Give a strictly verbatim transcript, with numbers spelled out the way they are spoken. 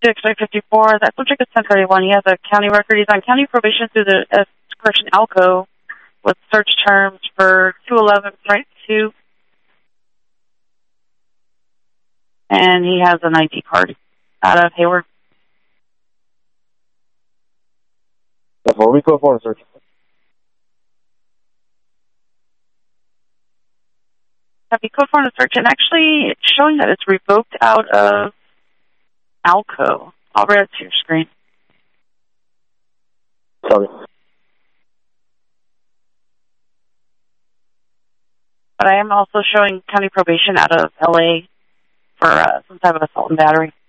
X fifty-four, that subject is ten thirty-one. He has a county record. He's on county probation through the uh, correction ALCO with search terms for two eleven point two. And he has an I D card out of Hayward. That's what we call for a search. Copy code for the search, and actually it's showing that it's revoked out of ALCO. I'll read it to your screen. Sorry. But I am also showing county probation out of L A for uh, some type of assault and battery.